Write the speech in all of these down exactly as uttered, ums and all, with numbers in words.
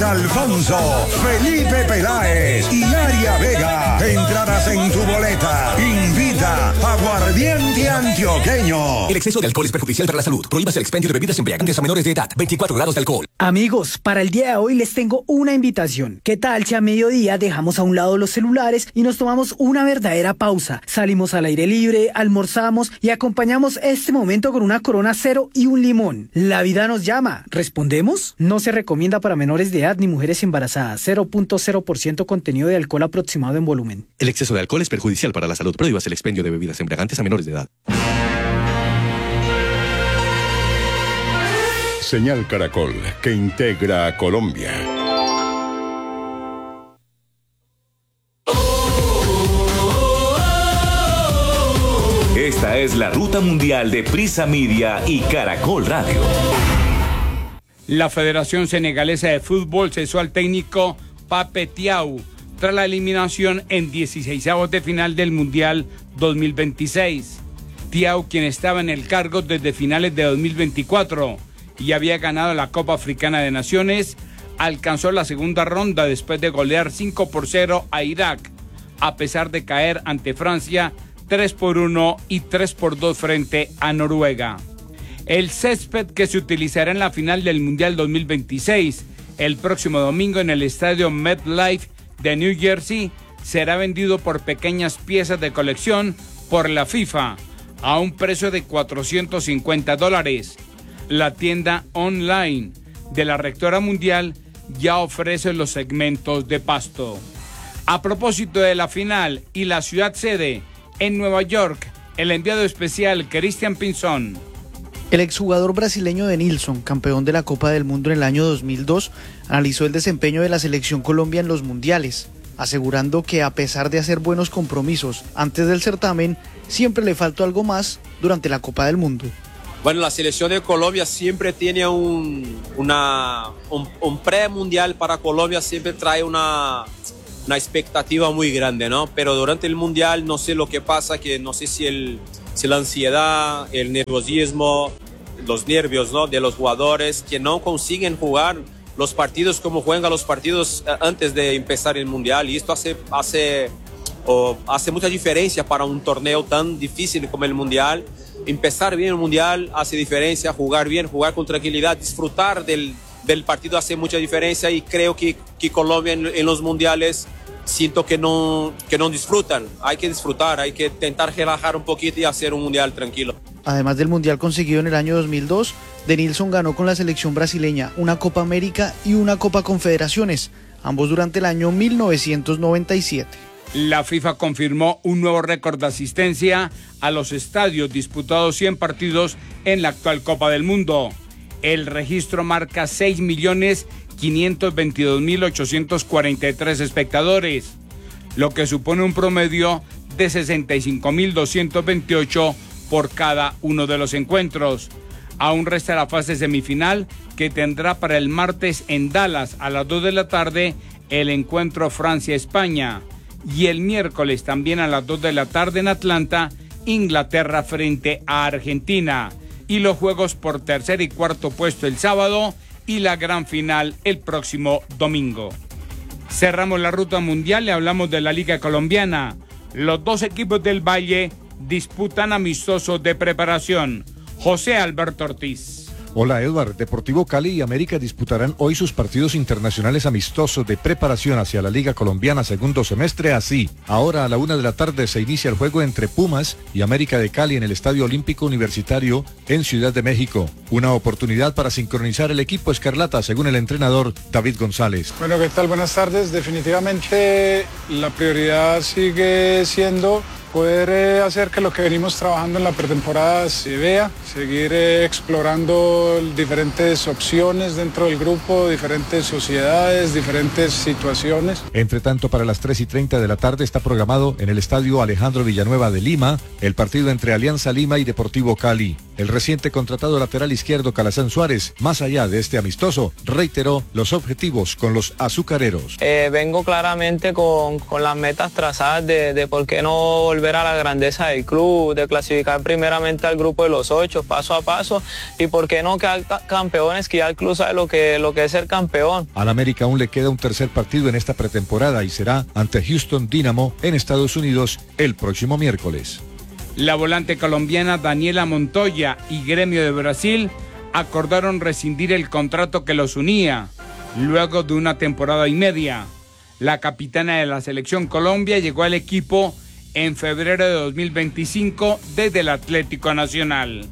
Alfonso, Felipe Peláez y Aria Vega. Entradas en tu boleta. Invita Aguardiente Antioqueño. El exceso de alcohol es perjudicial para la salud. Prohíbas el expendio de bebidas embriagantes a menores de edad. veinticuatro grados de alcohol. Amigos, para el día de hoy les tengo una invitación. ¿Qué tal si a mediodía dejamos a un lado los celulares y nos tomamos una verdadera pausa? Salimos al aire libre, almorzamos y acompañamos este momento con una Corona Cero y un limón. La vida nos llama. ¿Respondemos? No se recomienda para menores de edad ni mujeres embarazadas. cero punto cero por ciento contenido de alcohol aproximado en volumen. El exceso de alcohol es perjudicial para la salud. Prohíbas el expendio de bebidas embriagantes a menores de edad. Señal Caracol, que integra a Colombia. Esta es la ruta mundial de Prisa Media y Caracol Radio. La Federación Senegalesa de Fútbol cesó al técnico Pape Thiaw tras la eliminación en dieciseisavos de final del Mundial dos mil veintiséis. Thiaw, quien estaba en el cargo desde finales de dos mil veinticuatro y había ganado la Copa Africana de Naciones, alcanzó la segunda ronda después de golear cinco por cero a Irak, a pesar de caer ante Francia tres por uno y tres por dos frente a Noruega. El césped que se utilizará en la final del Mundial dos mil veintiséis, el próximo domingo en el estadio MetLife de New Jersey, será vendido por pequeñas piezas de colección por la FIFA a un precio de cuatrocientos cincuenta dólares. La tienda online de la Rectora Mundial ya ofrece los segmentos de pasto. A propósito de la final y la ciudad sede, en Nueva York, el enviado especial Cristian Pinzón. El exjugador brasileño Denilson, campeón de la Copa del Mundo en el año dos mil dos, analizó el desempeño de la selección Colombia en los mundiales, asegurando que a pesar de hacer buenos compromisos antes del certamen, siempre le faltó algo más durante la Copa del Mundo. Bueno, la selección de Colombia siempre tiene un, una, un, un pre-mundial para Colombia, siempre trae una, una expectativa muy grande, ¿no? Pero durante el mundial no sé lo que pasa, que no sé si, el, si la ansiedad, el nerviosismo, los nervios, ¿no?, de los jugadores que no consiguen jugar los partidos como juegan los partidos antes de empezar el mundial, y esto hace, hace, oh, hace mucha diferencia para un torneo tan difícil como el mundial. Empezar bien el mundial hace diferencia, jugar bien, jugar con tranquilidad, disfrutar del, del partido hace mucha diferencia, y creo que, que Colombia en, en los mundiales siento que no, que no disfrutan. Hay que disfrutar, hay que intentar relajar un poquito y hacer un mundial tranquilo. Además del mundial conseguido en el año dos mil dos, Denilson ganó con la selección brasileña una Copa América y una Copa Confederaciones, ambos durante el año mil novecientos noventa y siete. La FIFA confirmó un nuevo récord de asistencia a los estadios, disputados cien partidos en la actual Copa del Mundo. El registro marca seis millones quinientos veintidós mil ochocientos cuarenta y tres espectadores, lo que supone un promedio de sesenta y cinco mil doscientos veintiocho por cada uno de los encuentros. Aún resta la fase semifinal, que tendrá para el martes en Dallas a las dos de la tarde el encuentro Francia-España. Y el miércoles también a las dos de la tarde en Atlanta, Inglaterra frente a Argentina. Y los juegos por tercer y cuarto puesto el sábado y la gran final el próximo domingo. Cerramos la ruta mundial y hablamos de la Liga Colombiana. Los dos equipos del Valle disputan amistosos de preparación. José Alberto Ortiz. Hola Edward, Deportivo Cali y América disputarán hoy sus partidos internacionales amistosos de preparación hacia la Liga Colombiana segundo semestre. Así, ahora a la una de la tarde se inicia el juego entre Pumas y América de Cali en el Estadio Olímpico Universitario en Ciudad de México. Una oportunidad para sincronizar el equipo escarlata, según el entrenador David González. Bueno, ¿qué tal? Buenas tardes. Definitivamente la prioridad sigue siendo poder eh, hacer que lo que venimos trabajando en la pretemporada se vea, seguir eh, explorando diferentes opciones dentro del grupo, diferentes sociedades, diferentes situaciones. Entre tanto, para las tres y treinta de la tarde está programado en el Estadio Alejandro Villanueva de Lima el partido entre Alianza Lima y Deportivo Cali. El reciente contratado lateral izquierdo Calazán Suárez, más allá de este amistoso, reiteró los objetivos con los azucareros. Eh, vengo claramente con, con las metas trazadas de, de por qué no volver a la grandeza del club, de clasificar primeramente al grupo de los ocho, paso a paso, y por qué no quedar campeones, que ya el club sabe lo que, lo que es ser campeón. Al América aún le queda un tercer partido en esta pretemporada y será ante Houston Dynamo en Estados Unidos el próximo miércoles. La volante colombiana Daniela Montoya y Gremio de Brasil acordaron rescindir el contrato que los unía luego de una temporada y media. La capitana de la selección Colombia llegó al equipo en febrero de dos mil veinticinco desde el Atlético Nacional.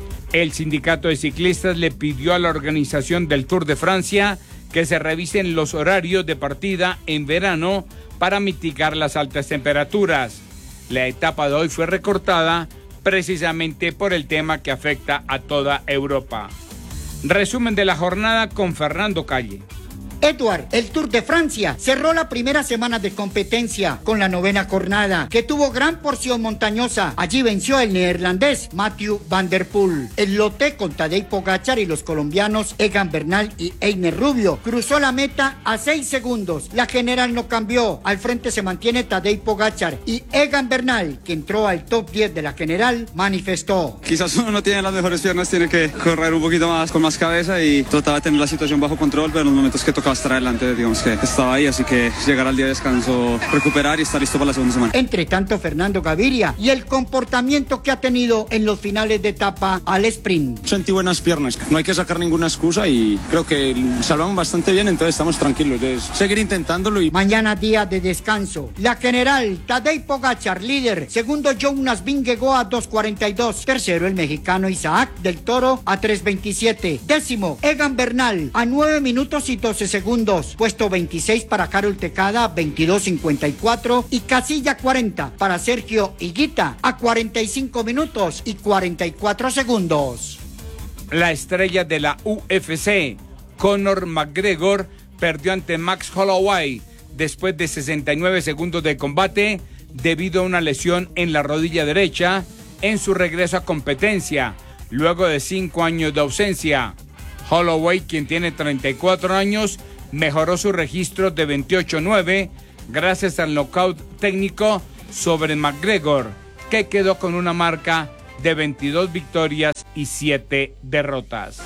El sindicato de ciclistas le pidió a la organización del Tour de Francia que se revisen los horarios de partida en verano para mitigar las altas temperaturas. La etapa de hoy fue recortada precisamente por el tema que afecta a toda Europa. Resumen de la jornada con Fernando Calle. Edward, el Tour de Francia cerró la primera semana de competencia con la novena jornada, que tuvo gran porción montañosa. Allí venció el neerlandés Mathieu van der Poel. El lote con Tadej Pogačar y los colombianos Egan Bernal y Einer Rubio cruzó la meta a seis segundos. La general no cambió. Al frente se mantiene Tadej Pogačar y Egan Bernal, que entró al top diez de la general, manifestó: quizás uno no tiene las mejores piernas, tiene que correr un poquito más con más cabeza y trataba de tener la situación bajo control, pero en los momentos que toca estar adelante, digamos que estaba ahí, así que llegar al día de descanso, recuperar y estar listo para la segunda semana. Entre tanto, Fernando Gaviria y el comportamiento que ha tenido en los finales de etapa al sprint. Sentí buenas piernas, no hay que sacar ninguna excusa y creo que salvamos bastante bien, entonces estamos tranquilos de seguir intentándolo. Y mañana día de descanso. La general Tadej Pogačar, líder. Segundo, Jonas Vingegaard a dos cuarenta y dos. Tercero, el mexicano Isaac del Toro a tres veintisiete. Décimo, Egan Bernal a nueve minutos y doce segundos. Puesto veintiséis para Carol Tecada, veintidós cincuenta y cuatro. Y casilla cuarenta para Sergio Higuita a cuarenta y cinco minutos y cuarenta y cuatro segundos. La estrella de la U F C, Conor McGregor, perdió ante Max Holloway después de sesenta y nueve segundos de combate debido a una lesión en la rodilla derecha en su regreso a competencia luego de cinco años de ausencia. Holloway, quien tiene treinta y cuatro años, mejoró su registro de veintiocho nueve gracias al knockout técnico sobre McGregor, que quedó con una marca de veintidós victorias y siete derrotas.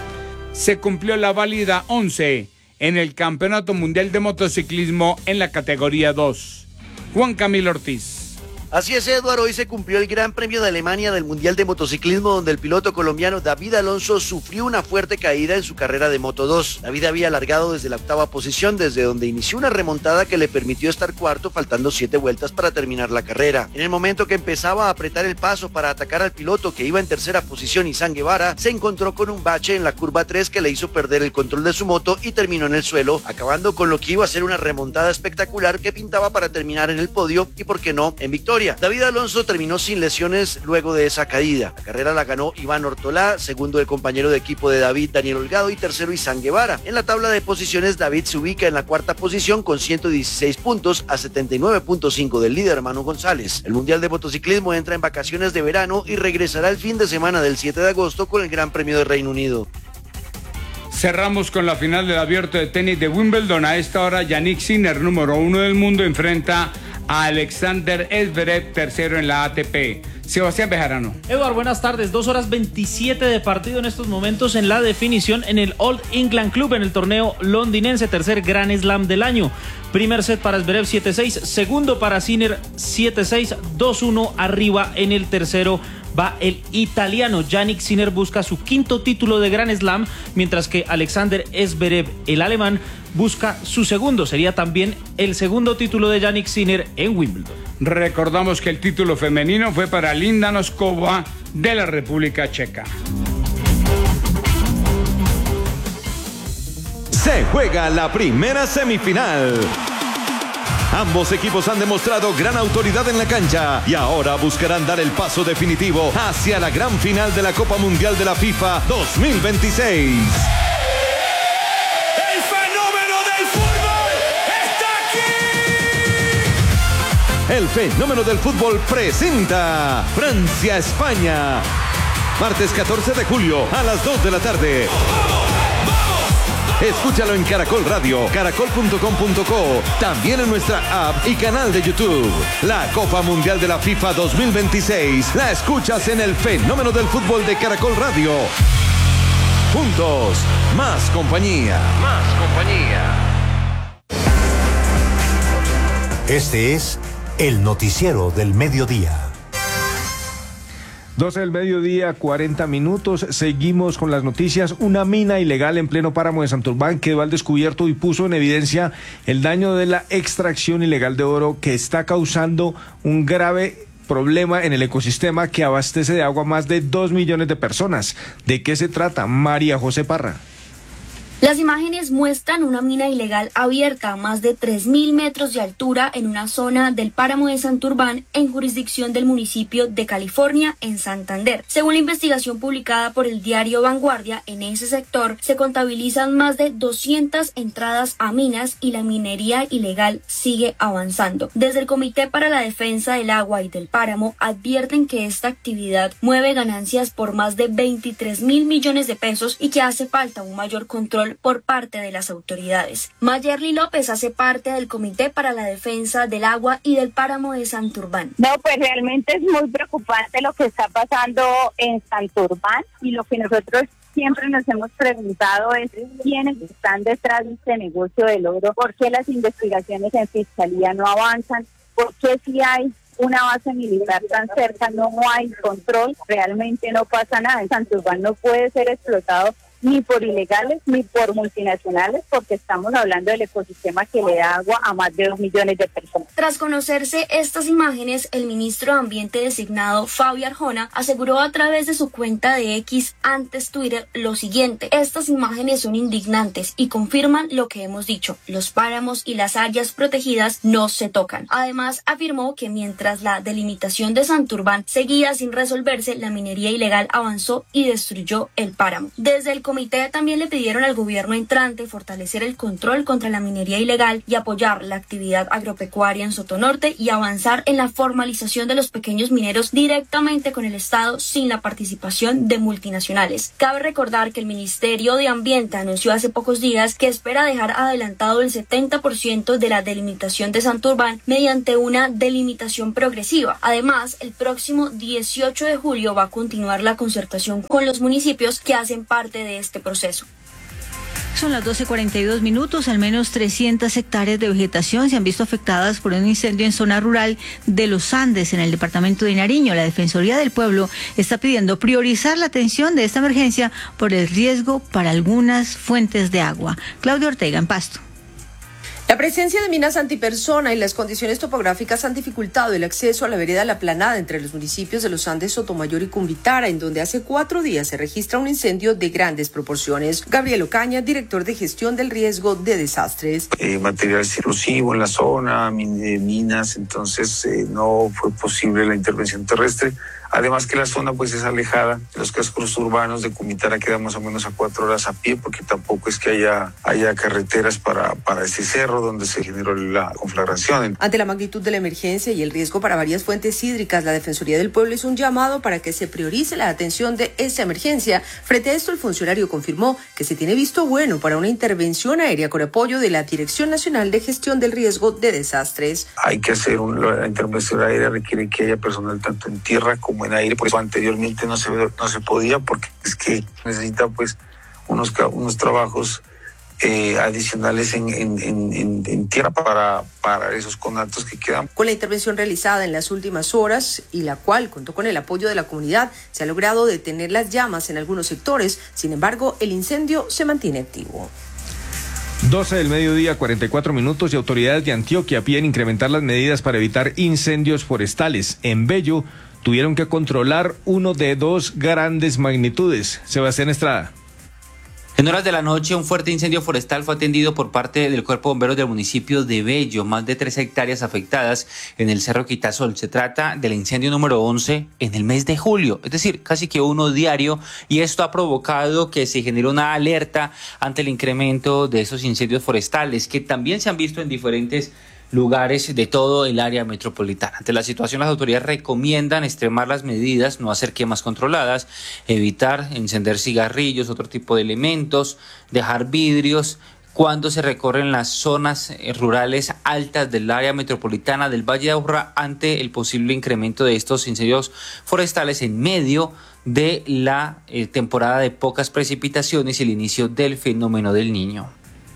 Se cumplió la válida once en el Campeonato Mundial de Motociclismo en la categoría dos. Juan Camilo Ortiz. Así es, Eduardo, hoy se cumplió el Gran Premio de Alemania del Mundial de Motociclismo, donde el piloto colombiano David Alonso sufrió una fuerte caída en su carrera de Moto dos. David había alargado desde la octava posición, desde donde inició una remontada que le permitió estar cuarto, faltando siete vueltas para terminar la carrera. En el momento que empezaba a apretar el paso para atacar al piloto que iba en tercera posición, Izan Guevara, se encontró con un bache en la curva tres que le hizo perder el control de su moto y terminó en el suelo, acabando con lo que iba a ser una remontada espectacular que pintaba para terminar en el podio y, por qué no, en victoria. David Alonso terminó sin lesiones luego de esa caída. La carrera la ganó Iván Ortolá, segundo el compañero de equipo de David, Daniel Holgado, y tercero Izan Guevara. En la tabla de posiciones, David se ubica en la cuarta posición con ciento dieciséis puntos a setenta y nueve punto cinco del líder Manu González. El Mundial de Motociclismo entra en vacaciones de verano y regresará el fin de semana del siete de agosto con el Gran Premio de Reino Unido. Cerramos con la final del Abierto de Tenis de Wimbledon. A esta hora, Jannik Sinner, número uno del mundo, enfrenta a Alexander Zverev, tercero en la A T P. Sebastián Bejarano. Eduardo, buenas tardes. dos horas veintisiete de partido en estos momentos en la definición en el Old England Club, en el torneo londinense, tercer Grand Slam del año. Primer set para Zverev, siete seis. Segundo para Sinner, siete seis. dos uno arriba en el tercero va el italiano. Jannik Sinner busca su quinto título de Grand Slam, mientras que Alexander Zverev, el alemán, busca su segundo. Sería también el segundo título de Jannik Sinner en Wimbledon. Recordamos que el título femenino fue para Linda Noskova de la República Checa. Se juega la primera semifinal. Ambos equipos han demostrado gran autoridad en la cancha y ahora buscarán dar el paso definitivo hacia la gran final de la Copa Mundial de la FIFA dos mil veintiséis. ¡El fenómeno del fútbol está aquí! El fenómeno del fútbol presenta Francia-España. Martes catorce de julio a las dos de la tarde. Escúchalo en Caracol Radio, caracol punto com punto co, también en nuestra app y canal de YouTube. La Copa Mundial de la FIFA dos mil veintiséis la escuchas en el fenómeno del fútbol de Caracol Radio. Juntos, más compañía. Más compañía. Este es el noticiero del mediodía. doce del mediodía, cuarenta minutos. Seguimos con las noticias. Una mina ilegal en pleno páramo de Santurbán quedó al descubierto y puso en evidencia el daño de la extracción ilegal de oro que está causando un grave problema en el ecosistema que abastece de agua a más de dos millones de personas. ¿De qué se trata? María José Parra. Las imágenes muestran una mina ilegal abierta a más de tres mil metros de altura en una zona del páramo de Santurbán en jurisdicción del municipio de California, en Santander. Según la investigación publicada por el diario Vanguardia, en ese sector se contabilizan más de doscientas entradas a minas y la minería ilegal sigue avanzando. Desde el Comité para la Defensa del Agua y del Páramo advierten que esta actividad mueve ganancias por más de veintitrés mil millones de pesos y que hace falta un mayor control por parte de las autoridades. Mayerly López hace parte del Comité para la Defensa del Agua y del Páramo de Santurbán. No, pues realmente es muy preocupante lo que está pasando en Santurbán y lo que nosotros siempre nos hemos preguntado es quiénes están detrás de este negocio del oro, por qué las investigaciones en fiscalía no avanzan, por qué si hay una base militar tan cerca no hay control, realmente no pasa nada. En Santurbán no puede ser explotado ni por ilegales ni por multinacionales, porque estamos hablando del ecosistema que le da agua a más de dos millones de personas. Tras conocerse estas imágenes, el ministro de Ambiente designado, Fabio Arjona, aseguró a través de su cuenta de X, antes Twitter, lo siguiente: estas imágenes son indignantes y confirman lo que hemos dicho, los páramos y las áreas protegidas no se tocan. Además, afirmó que mientras la delimitación de Santurbán seguía sin resolverse, la minería ilegal avanzó y destruyó el páramo. Desde el comité también le pidieron al gobierno entrante fortalecer el control contra la minería ilegal y apoyar la actividad agropecuaria en Sotonorte y avanzar en la formalización de los pequeños mineros directamente con el Estado sin la participación de multinacionales. Cabe recordar que el Ministerio de Ambiente anunció hace pocos días que espera dejar adelantado el setenta por ciento de la delimitación de Santurbán mediante una delimitación progresiva. Además, el próximo dieciocho de julio va a continuar la concertación con los municipios que hacen parte de este proceso. Son las doce cuarenta y dos minutos. Al menos trescientas hectáreas de vegetación se han visto afectadas por un incendio en zona rural de los Andes, en el departamento de Nariño. La Defensoría del Pueblo está pidiendo priorizar la atención de esta emergencia por el riesgo para algunas fuentes de agua. Claudio Ortega, en Pasto. La presencia de minas antipersona y las condiciones topográficas han dificultado el acceso a la vereda La Planada entre los municipios de los Andes, Sotomayor y Cumbitara, en donde hace cuatro días se registra un incendio de grandes proporciones. Gabriel Ocaña, director de gestión del riesgo de desastres. Eh, material explosivo en la zona, min- eh, minas, entonces eh, no fue posible la intervención terrestre. Además que la zona pues es alejada, los cascos urbanos de Cumitara quedan más o menos a cuatro horas a pie, porque tampoco es que haya, haya carreteras para, para ese cerro donde se generó la conflagración. Ante la magnitud de la emergencia y el riesgo para varias fuentes hídricas, la Defensoría del Pueblo hizo un llamado para que se priorice la atención de esta emergencia. Frente a esto, el funcionario confirmó que se tiene visto bueno para una intervención aérea con apoyo de la Dirección Nacional de Gestión del Riesgo de Desastres. Hay que hacer un, la intervención aérea, requiere que haya personal tanto en tierra como en aire, por eso anteriormente no se, no se podía, porque es que necesita pues unos, unos trabajos eh, adicionales en, en, en, en tierra para, para esos conatos que quedan. Con la intervención realizada en las últimas horas y la cual contó con el apoyo de la comunidad, se ha logrado detener las llamas en algunos sectores. Sin embargo, el incendio se mantiene activo. doce del mediodía, cuarenta y cuatro minutos, y autoridades de Antioquia piden incrementar las medidas para evitar incendios forestales. En Bello tuvieron que controlar uno de dos grandes magnitudes. Sebastián Estrada. En horas de la noche, un fuerte incendio forestal fue atendido por parte del Cuerpo de Bomberos del municipio de Bello, más de tres hectáreas afectadas en el Cerro Quitasol. Se trata del incendio número once en el mes de julio, es decir, casi que uno diario, y esto ha provocado que se genere una alerta ante el incremento de esos incendios forestales, que también se han visto en diferentes lugares de todo el área metropolitana. Ante la situación, las autoridades recomiendan extremar las medidas, no hacer quemas controladas, evitar encender cigarrillos, otro tipo de elementos, dejar vidrios cuando se recorren las zonas rurales altas del área metropolitana del Valle de Aburrá ante el posible incremento de estos incendios forestales en medio de la eh, temporada de pocas precipitaciones y el inicio del fenómeno del Niño.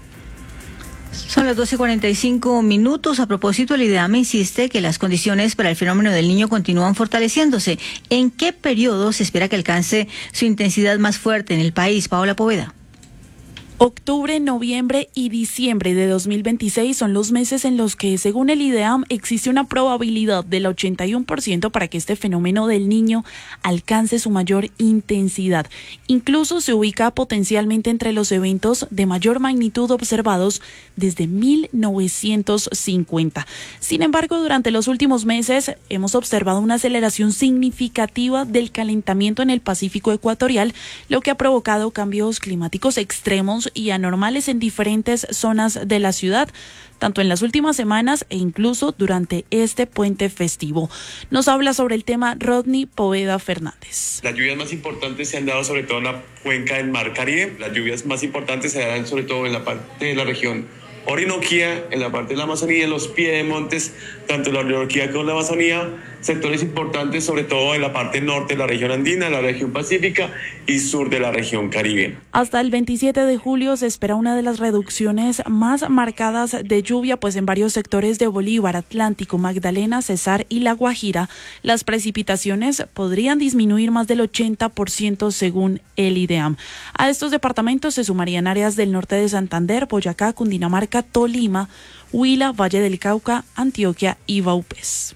Son las doce cuarenta y cinco minutos. A propósito, el IDEAM insiste que las condiciones para el fenómeno del Niño continúan fortaleciéndose. ¿En qué periodo se espera que alcance su intensidad más fuerte en el país? Paola Poveda. Octubre, noviembre y diciembre de dos mil veintiséis son los meses en los que, según el IDEAM, existe una probabilidad del ochenta y uno por ciento para que este fenómeno del Niño alcance su mayor intensidad. Incluso se ubica potencialmente entre los eventos de mayor magnitud observados desde mil novecientos cincuenta. Sin embargo, durante los últimos meses hemos observado una aceleración significativa del calentamiento en el Pacífico ecuatorial, lo que ha provocado cambios climáticos extremos y anormales en diferentes zonas de la ciudad, tanto en las últimas semanas e incluso durante este puente festivo. Nos habla sobre el tema Rodney Poveda Fernández. Las lluvias más importantes se han dado sobre todo en la cuenca del Mar Caribe. Las lluvias más importantes se darán sobre todo en la parte de la región Orinoquía, en la parte de la Amazonía, en los piedemontes, tanto en la Orinoquía como en la Amazonía, sectores importantes sobre todo en la parte norte de la región andina, la región pacífica y sur de la región caribe. Hasta el veintisiete de julio se espera una de las reducciones más marcadas de lluvia, pues en varios sectores de Bolívar, Atlántico, Magdalena, Cesar y La Guajira, las precipitaciones podrían disminuir más del ochenta por ciento según el IDEAM. A estos departamentos se sumarían áreas del norte de Santander, Boyacá, Cundinamarca, Tolima, Huila, Valle del Cauca, Antioquia y Vaupés.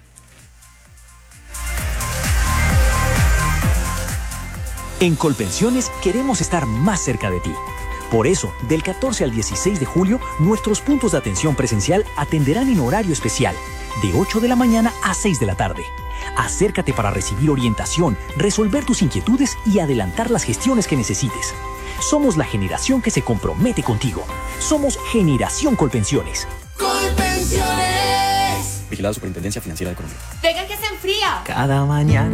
En Colpensiones queremos estar más cerca de ti. Por eso, del catorce al dieciséis de julio, nuestros puntos de atención presencial atenderán en horario especial, de ocho de la mañana a seis de la tarde. Acércate para recibir orientación, resolver tus inquietudes y adelantar las gestiones que necesites. Somos la generación que se compromete contigo. Somos Generación Colpensiones. Colpensiones. Vigilada Superintendencia Financiera de Colombia. Venga que se enfría. Cada mañana.